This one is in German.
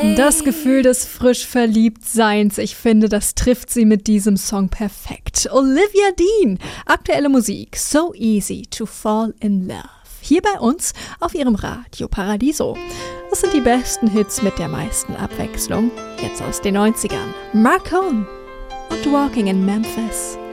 Das Gefühl des frisch Verliebtseins, ich finde, das trifft sie mit diesem Song perfekt. Olivia Dean, aktuelle Musik, So Easy to Fall in Love. Hier bei uns auf ihrem Radio Paradiso. Das sind die besten Hits mit der meisten Abwechslung, jetzt aus den 90ern. Marcone und Walking in Memphis.